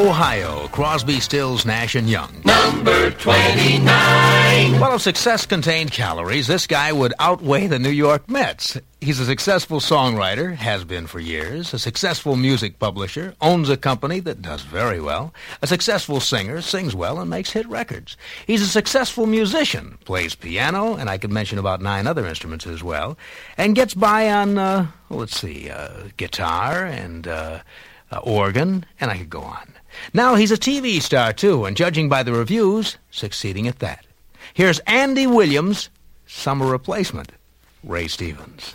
Ohio, Crosby, Stills, Nash & Young. Number 29. Well, if success contained calories, this guy would outweigh the New York Mets. He's a successful songwriter, has been for years, a successful music publisher, owns a company that does very well, a successful singer, sings well, and makes hit records. He's a successful musician, plays piano, and I could mention about 9 other instruments as well, and gets by on, guitar and organ, and I could go on. Now he's a TV star, too, and judging by the reviews, succeeding at that. Here's Andy Williams' Summer Replacement, Ray Stevens.